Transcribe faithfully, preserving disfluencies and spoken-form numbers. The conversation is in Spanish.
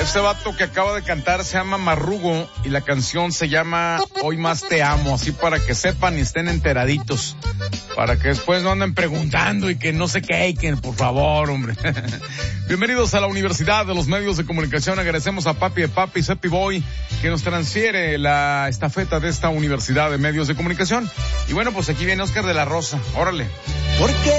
Este vato que acaba de cantar se llama Marrugo y la canción se llama Hoy Más Te Amo, así para que sepan y estén enteraditos, para que después no anden preguntando y que no sé qué, y que por favor, hombre. Bienvenidos a la Universidad de los Medios de Comunicación. Agradecemos a Papi de Papi, Cepi Boy, que nos transfiere la estafeta de esta Universidad de Medios de Comunicación. Y bueno, pues aquí viene Oscar de la Rosa. Órale. Porque